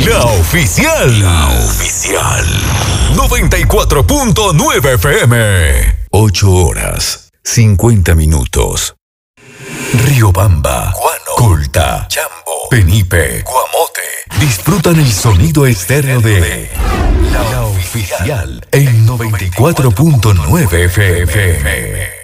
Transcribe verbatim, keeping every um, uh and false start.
La oficial. La oficial. noventa y cuatro punto nueve F M. ocho horas, cincuenta minutos. Riobamba, Guano, Colta, Chambo, Penipe, Guamote. Disfrutan el sonido estéreo de La Oficial en noventa y cuatro punto nueve F M.